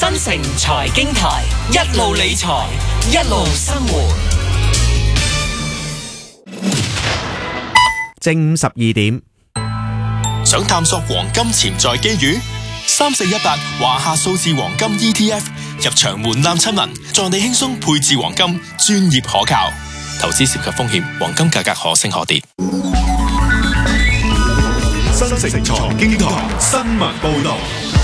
新城財經台，一路理財，一路生活。 正午12點， 想探索黃金潛在機遇？3418華夏數字黃金 ETF 入場門檻親民，助你輕鬆配置黃金，專業可靠。投資涉及風險，黃金價格可升可跌。 新城財經台新聞報道。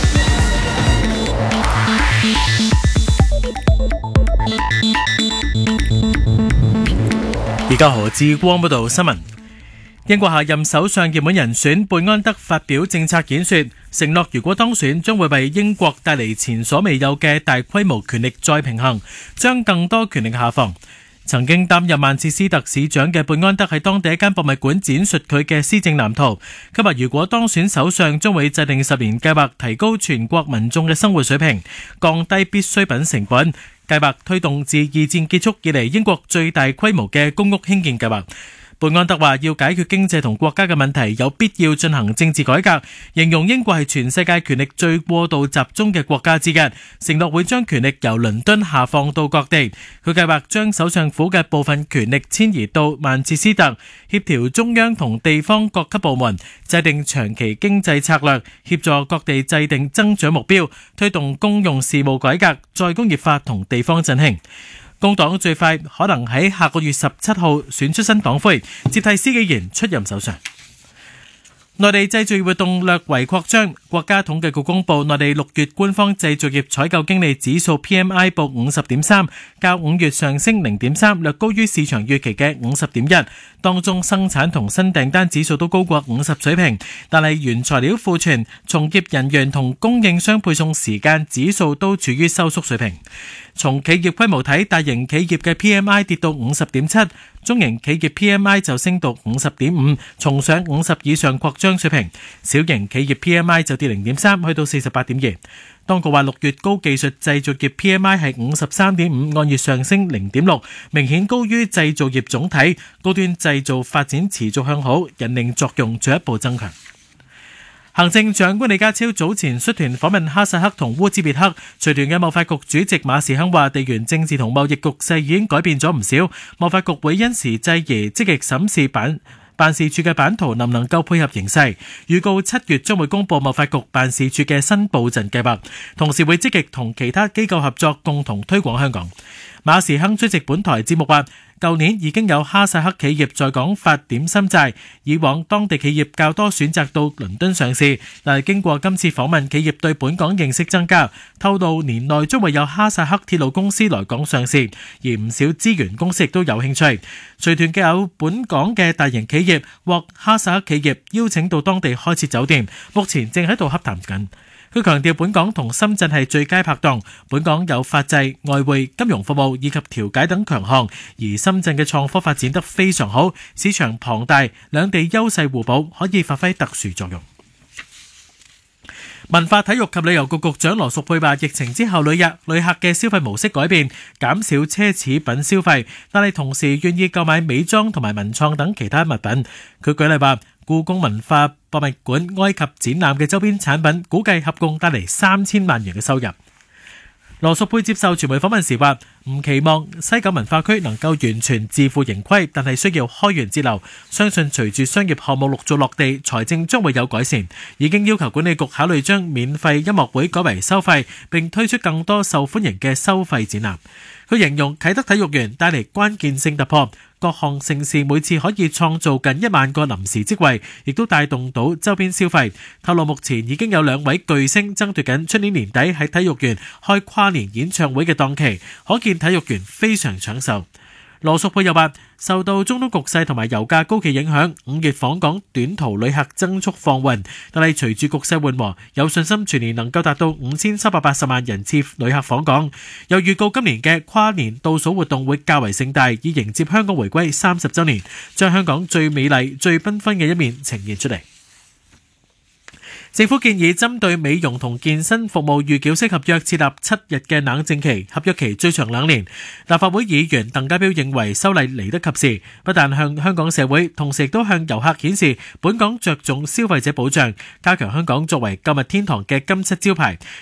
而家何志光報道新聞。英國下任首相熱門人選貝安德發表政策演說，承諾如果當選，將會為英國帶嚟前所未有嘅大規模權力再平衡，將更多權力下放。曾經擔任曼徹斯特市長嘅貝安德喺當地一間博物館展述佢嘅施政藍圖。今日如果當選首相，將會制定10年計劃，提高全國民眾嘅生活水平，降低必需品成本。計劃推動自二戰結束以嚟英國最大規模嘅公屋興建計劃。貝安德話要解決經濟同國家嘅問題，有必要進行政治改革，形容英國係全世界權力最過度集中嘅國家之一，承諾會將權力由倫敦下放到各地。佢計劃將首相府嘅部分權力遷移到曼徹斯特，協調中央同地方各級部門，制定長期經濟策略，協助各地制定增長目標，推動公用事務改革、再工業化同地方振興。工黨最快可能喺下個月17號選出新黨魁，接替施紀賢出任首相。內地製造業活動略為擴張，國家統計局公布內地6月官方製造業採購經理指數 PMI 報 50.3， 較5月上升 0.3， 略高於市場預期嘅 50.1。當中生產同新訂單指數都高過50水平，但係原材料庫存、從業人員同供應商配送時間指數都處於收縮水平。從企業規模睇，大型企業嘅 PMI 跌到 50.7， 中型企業 PMI 就升到 50.5， 重上50以上擴張水平。小型企業 PMI 就跌 0.3， 去到 48.2。當局話6月高技術製造業 PMI 係 53.5， 按月上升 0.6， 明顯高於製造業總體。高端製造發展持續向好，引領作用進一步增強。行政長官李家超早前率團訪問哈薩克同烏茲別克，隨團嘅貿發局主席馬時亨話，地緣政治同貿易局勢已經改變咗唔少，貿發局會因時制宜，積極審視辦事處嘅版圖能唔能夠配合形勢，預告7月將會公布貿發局辦事處嘅新布陣計劃，同時會積極同其他機構合作，共同推廣香港。馬時亨出席本台節目話，舊年已經有哈薩克企業在港發點心債，以往當地企業較多選擇到倫敦上市，但係經過今次訪問，企業對本港認識增加，透露年內將會有哈薩克鐵路公司來港上市，而唔少資源公司亦都有興趣。隨團嘅有本港嘅大型企業獲哈薩克企業邀請到當地開設酒店，目前正喺度洽談緊。佢強調本港同深圳係最佳拍檔，本港有法制、外匯、金融服務以及調解等強項，而深圳嘅創科發展得非常好，市場龐大，兩地優勢互補，可以發揮特殊作用。文化體育及旅遊局局長羅淑佩話，疫情之後旅客嘅消費模式改變，減少奢侈品消費，但係同時願意購買美妝同埋文創等其他物品。佢舉例話，故宮文化博物館埃及展覽嘅周邊產品，估計合共帶嚟3000萬元嘅收入。羅淑佩接受傳媒訪問時話，唔期望西九文化區能夠完全自負盈虧，但係需要開源節流。相信隨住商業項目陸續落地，財政將會有改善。已經要求管理局考慮將免費音樂會改為收費，並推出更多受歡迎嘅收費展覽。佢形容啟德體育園帶嚟關鍵性突破，各項盛事每次可以創造近1萬個臨時職位，亦都帶動到周邊消費。透露目前已經有2位巨星爭奪緊出年年底喺體育園開跨年演唱會嘅檔期，可見體育園非常搶手。羅淑佩又話，受到中東局勢同埋油價高企影響，5月訪港短途旅客增速放緩，但係隨住局勢緩和，有信心全年能夠達到5380萬人次旅客訪港。又預告今年嘅跨年倒數活動會較為盛大，以迎接香港回歸30週年，將香港最美麗、最繽紛嘅一面呈現出嚟。政府建議針對美容同健身服務預繳式合約設立7日嘅冷靜期，合約期最長2年。立法會議員鄧家彪認為修例嚟得及時，不但向香港社會，同時亦都向遊客顯示本港着重消費者保障，加強香港作為購物天堂嘅金漆招牌。